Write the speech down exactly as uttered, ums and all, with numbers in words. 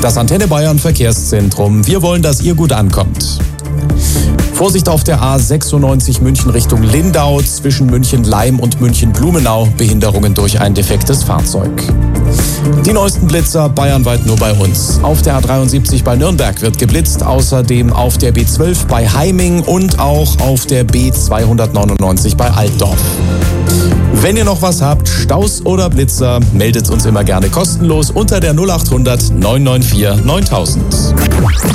Das Antenne Bayern Verkehrszentrum. Wir wollen, dass ihr gut ankommt. Vorsicht auf der A sechsundneunzig München Richtung Lindau, zwischen München-Leim und München-Blumenau, Behinderungen durch ein defektes Fahrzeug. Die neuesten Blitzer bayernweit nur bei uns. Auf der A dreiundsiebzig bei Nürnberg wird geblitzt, außerdem auf der B zwölf bei Heiming und auch auf der B zweihundertneunundneunzig bei Altdorf. Wenn ihr noch was habt, Staus oder Blitzer, meldet uns immer gerne kostenlos unter der null acht hundert neun neun vier neuntausend.